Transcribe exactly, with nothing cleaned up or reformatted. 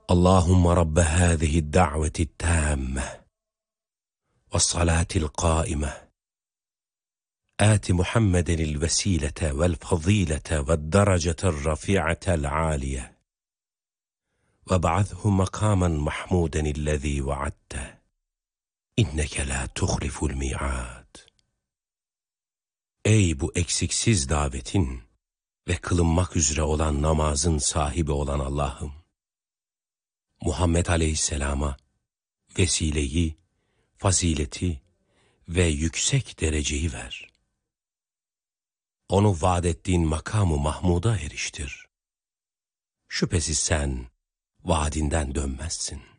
اللهم رب هذه الدعوة التامة والصلاة القائمة آت محمدا الوسيلة والفضيلة والدرجة الرفيعة العالية وابعثه مقاما محمودا الذي وعدته إنك لا تخلف الميعاد. Ey bu eksiksiz davetin ve kılınmak üzere olan namazın sahibi olan Allah'ım, Muhammed Aleyhisselam'a vesileyi, fazileti ve yüksek dereceyi ver. Onu vaad ettiğin makamı Mahmud'a eriştir. Şüphesiz sen vaadinden dönmezsin.